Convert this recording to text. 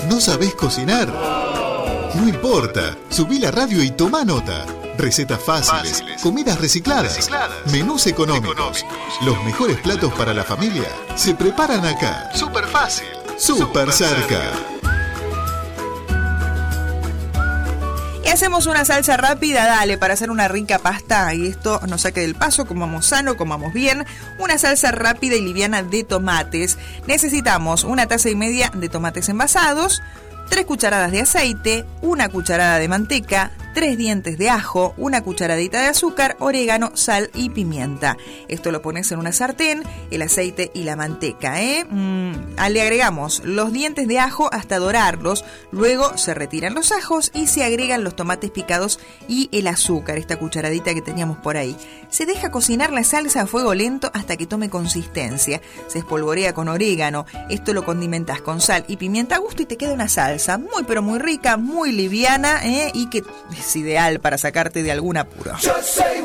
¿No sabés cocinar? No importa, subí la radio y tomá nota. Recetas fáciles, comidas recicladas, menús económicos. Los mejores platos para la familia se preparan acá. Súper fácil, súper cerca. Y hacemos una salsa rápida, dale, para hacer una rica pasta y esto nos saque del paso, comamos sano, comamos bien. Una salsa rápida y liviana de tomates. Necesitamos 1,5 tazas de tomates envasados, 3 cucharadas de aceite, 1 cucharada de manteca, 3 dientes de ajo, 1 cucharadita de azúcar, orégano, sal y pimienta. Esto lo pones en una sartén, el aceite y la manteca, Le agregamos los dientes de ajo hasta dorarlos, luego se retiran los ajos y se agregan los tomates picados y el azúcar, esta cucharadita que teníamos por ahí. Se deja cocinar la salsa a fuego lento hasta que tome consistencia. Se espolvorea con orégano, esto lo condimentas con sal y pimienta a gusto y te queda una salsa muy pero muy rica, muy liviana, y que es ideal para sacarte de algún apuro.